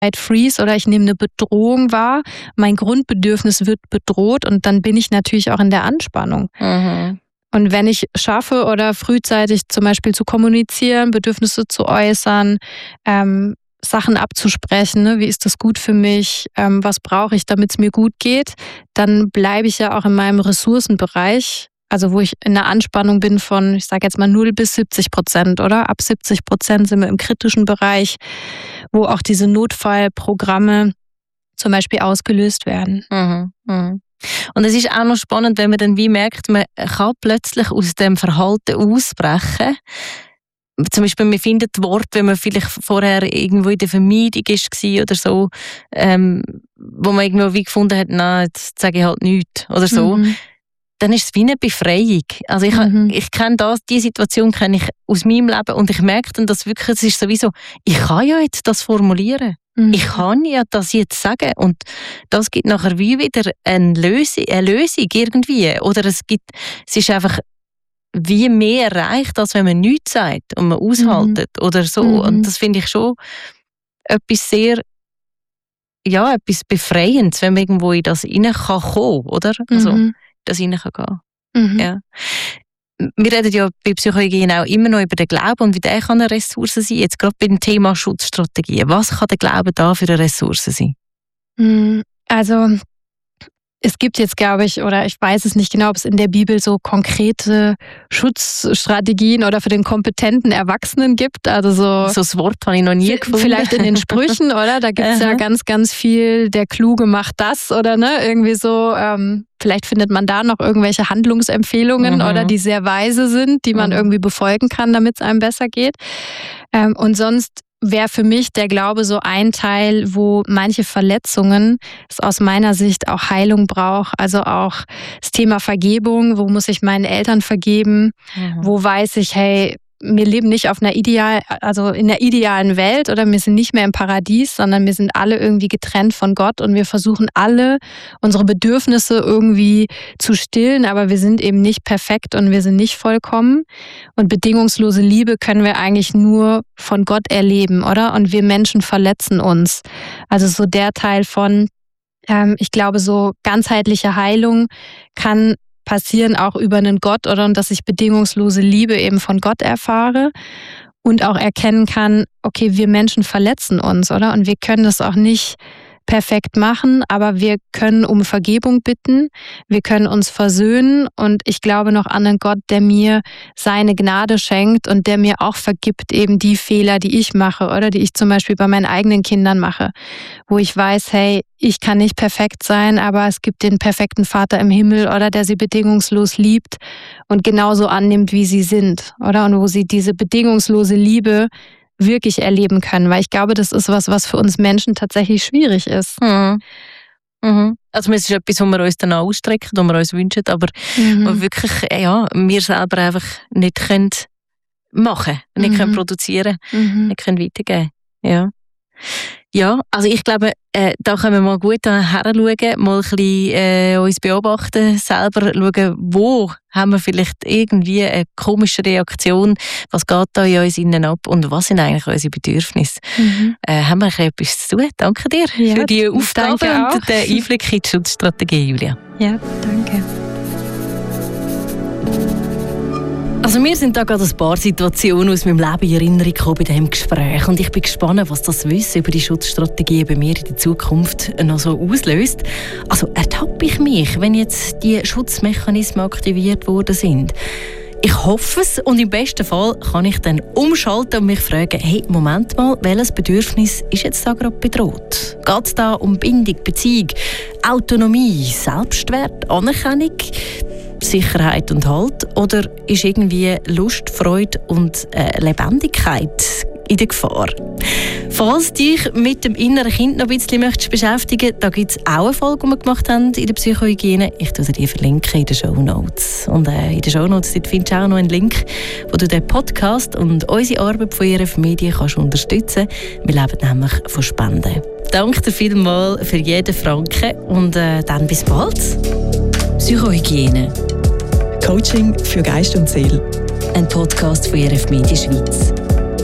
Freeze oder ich nehme eine Bedrohung wahr. Mein Grundbedürfnis wird bedroht und dann bin ich natürlich auch in der Anspannung. Mhm. Und wenn ich schaffe oder frühzeitig zum Beispiel zu kommunizieren, Bedürfnisse zu äußern, Sachen abzusprechen, ne? Wie ist das gut für mich, was brauche ich, damit es mir gut geht, dann bleibe ich ja auch in meinem Ressourcenbereich, also wo ich in der Anspannung bin von, ich sage jetzt mal 0 bis 70%, oder? Ab 70% sind wir im kritischen Bereich, wo auch diese Notfallprogramme zum Beispiel ausgelöst werden. Mhm. Mhm. Und es ist auch noch spannend, wenn man dann wie merkt, man kann plötzlich aus dem Verhalten ausbrechen. Zum Beispiel, man findet Worte, wenn man vielleicht vorher irgendwo in der Vermeidung war oder so, wo man irgendwo wie gefunden hat, nein, jetzt sage ich halt nichts oder so. Mhm. Dann ist es wie eine Befreiung. Also ich kenne diese Situation kenne ich aus meinem Leben und ich merke dann, dass wirklich, es ist sowieso, ich kann ja jetzt das formulieren. Mhm. Ich kann ja das jetzt sagen und das gibt nachher wie wieder eine Lösung irgendwie. Oder es ist einfach wie mehr erreicht, als wenn man nichts sagt und man aushaltet oder so. Mhm. Und das finde ich schon etwas etwas Befreiendes, wenn man irgendwo in das hinein kann kommen, oder? Also, das hinein kann gehen. Mhm. Ja. Wir reden ja bei Psychohygiene auch immer noch über den Glauben und wie der kann eine Ressource sein. Jetzt gerade beim Thema Schutzstrategien. Was kann der Glaube da für eine Ressource sein? Also es gibt jetzt, glaube ich, oder ich weiß es nicht genau, ob es in der Bibel so konkrete Schutzstrategien oder für den kompetenten Erwachsenen gibt. Also so das Wort habe ich noch nie gefunden. Vielleicht in den Sprüchen, oder? Da gibt es ja ganz, ganz viel, der Kluge macht das oder ne? Irgendwie so, vielleicht findet man da noch irgendwelche Handlungsempfehlungen oder die sehr weise sind, die man irgendwie befolgen kann, damit es einem besser geht. Und sonst wäre für mich der Glaube so ein Teil, wo manche Verletzungen es aus meiner Sicht auch Heilung braucht. Also auch das Thema Vergebung, wo muss ich meinen Eltern vergeben, wo weiß ich, hey, wir leben nicht in der idealen Welt oder wir sind nicht mehr im Paradies, sondern wir sind alle irgendwie getrennt von Gott und wir versuchen alle unsere Bedürfnisse irgendwie zu stillen, aber wir sind eben nicht perfekt und wir sind nicht vollkommen. Und bedingungslose Liebe können wir eigentlich nur von Gott erleben, oder? Und wir Menschen verletzen uns. Also so der Teil von, ich glaube, so ganzheitliche Heilung kann passieren auch über einen Gott oder und dass ich bedingungslose Liebe eben von Gott erfahre und auch erkennen kann, okay, wir Menschen verletzen uns, oder? Und wir können das auch nicht perfekt machen, aber wir können um Vergebung bitten, wir können uns versöhnen und ich glaube noch an einen Gott, der mir seine Gnade schenkt und der mir auch vergibt eben die Fehler, die ich mache oder die ich zum Beispiel bei meinen eigenen Kindern mache, wo ich weiß, hey, ich kann nicht perfekt sein, aber es gibt den perfekten Vater im Himmel, oder der sie bedingungslos liebt und genauso annimmt, wie sie sind, oder? Und wo sie diese bedingungslose Liebe wirklich erleben können, weil ich glaube, das ist was für uns Menschen tatsächlich schwierig ist. Also es ist etwas, was wir uns dann auch ausstrecken, was wir uns wünschen, aber wirklich, wir selber einfach nicht können machen, nicht können produzieren, nicht können weitergeben. Ja, also ich glaube, da können wir mal gut heranschauen, mal ein bisschen uns beobachten, selber schauen, wo haben wir vielleicht irgendwie eine komische Reaktion, was geht da in uns innen ab und was sind eigentlich unsere Bedürfnisse. Haben wir etwas zu tun? Danke dir für die Aufgabe und den Einblick in die Schutzstrategie, Julia. Ja, danke. Also mir sind da gerade ein paar Situationen aus meinem Leben in Erinnerung gekommen bei diesem Gespräch und ich bin gespannt, was das Wissen über die Schutzstrategien bei mir in der Zukunft noch so auslöst. Also ertappe ich mich, wenn jetzt die Schutzmechanismen aktiviert worden sind? Ich hoffe es und im besten Fall kann ich dann umschalten und mich fragen, hey, Moment mal, welches Bedürfnis ist jetzt da gerade bedroht? Geht es da um Bindung, Beziehung, Autonomie, Selbstwert, Anerkennung, Sicherheit und Halt? Oder ist irgendwie Lust, Freude und Lebendigkeit in der Gefahr? Falls dich mit dem inneren Kind noch ein bisschen beschäftigen möchtest, da gibt es auch eine Folge, die wir gemacht haben in der Psychohygiene. Ich verlinke die in den Shownotes. Und in den Shownotes findest du auch noch einen Link, wo du den Podcast und unsere Arbeit von ERF Medien kannst unterstützen kannst. Wir leben nämlich von Spenden. Danke dir vielmals für jeden Franken und dann bis bald. Psychohygiene. Coaching für Geist und Seele. Ein Podcast von ERF Medien Schweiz.